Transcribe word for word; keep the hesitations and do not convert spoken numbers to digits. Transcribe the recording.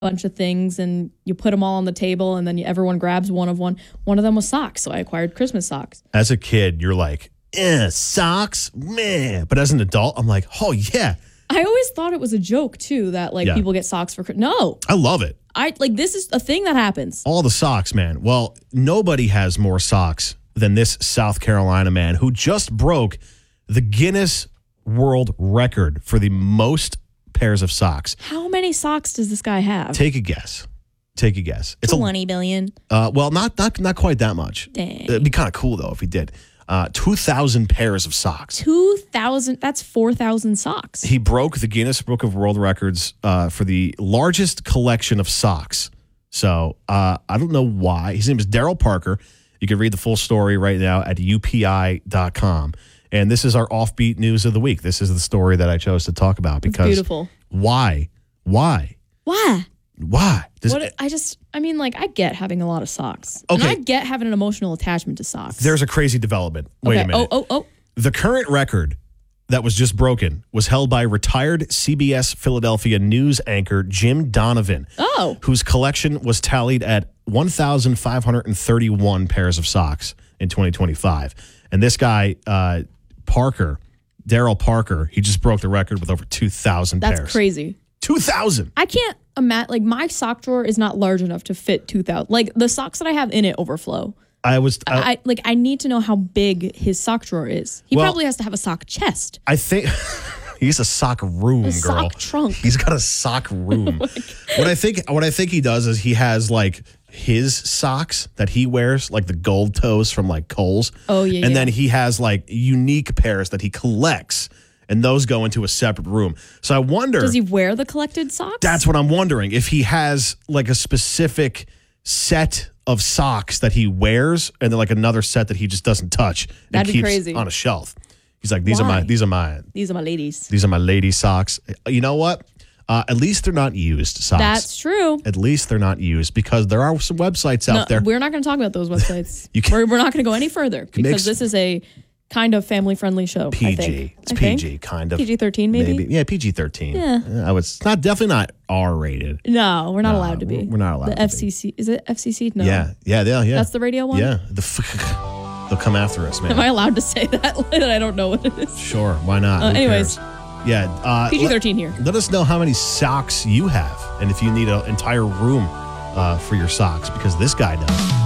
bunch of things and you put them all on the table and then you, everyone grabs one of one. One of them was socks, so I acquired Christmas socks. As a kid, you're like, eh, socks? Meh. But as an adult, I'm like, oh, yeah. I always thought it was a joke, too, that, like, Yeah. people get socks for Christmas. No. I love it. I like, this is a thing that happens. All the socks, man. Well, nobody has more socks than this South Carolina man who just broke the Guinness World Record for the most pairs of socks. How many socks does this guy have? Take a guess. Take a guess. It's twenty billion. A, uh, well, not not not quite that much. Dang. It'd be kind of cool though if he did. Uh, two thousand pairs of socks. two thousand. That's four thousand socks. He broke the Guinness Book of World Records uh, for the largest collection of socks. So uh, I don't know why. His name is Daryl Parker. You can read the full story right now at U P I dot com. And this is our offbeat news of the week. This is the story that I chose to talk about because It's beautiful. Why? Why? Why? Why? Does, What, I just, I mean, like, I get having a lot of socks. Okay. And I get having an emotional attachment to socks. There's a crazy development. Wait okay. a minute. Oh, oh, oh. The current record that was just broken was held by retired C B S Philadelphia news anchor Jim Donovan, Oh. whose collection was tallied at one thousand five hundred thirty-one pairs of socks in twenty twenty-five. And this guy, uh, Parker, Daryl Parker, he just broke the record with over two thousand That's pairs. crazy. two thousand. I can't imagine, like, my sock drawer is not large enough to fit two thousand. Like, the socks that I have in it overflow. I was, I, I, like, I need to know how big his sock drawer is. He Well- probably has to have a sock chest. I think he's a sock room, A girl. sock trunk. He's got a sock room. what I think, what I think he does is he has like his socks that he wears, like the gold toes from like Kohl's. Oh, yeah, And yeah. then he has like unique pairs that he collects, and those go into a separate room. So I wonder. Does he wear the collected socks? That's what I'm wondering. If he has like a specific set of socks that he wears, and then like another set that he just doesn't touch and That'd be keeps crazy. on a shelf. He's like, these are Why? my, these are my, These are my ladies. these are my lady socks. You know what? Uh, at least they're not used socks. That's true. At least they're not used because there are some websites out No, there. we're not going to talk about those websites. You can- we're, we're not going to go any further because Mix- this is a kind of family-friendly show. I P G. think. It's I P think. G, kind of. P G thirteen, maybe? Yeah, P G thirteen. Yeah. Uh, I was, it's not definitely not R rated. No, we're not Nah, allowed to be. we're- we're not allowed The to be. F C C. Is it F C C? No. Yeah, yeah, yeah, yeah. That's the radio one? Yeah. The f- they'll come after us, man. Am I allowed to say that? I don't know what it is. Sure, why not? Uh, Who anyways. cares? Yeah. Uh, P G thirteen here. Let us know how many socks you have and if you need an entire room uh, for your socks because this guy does.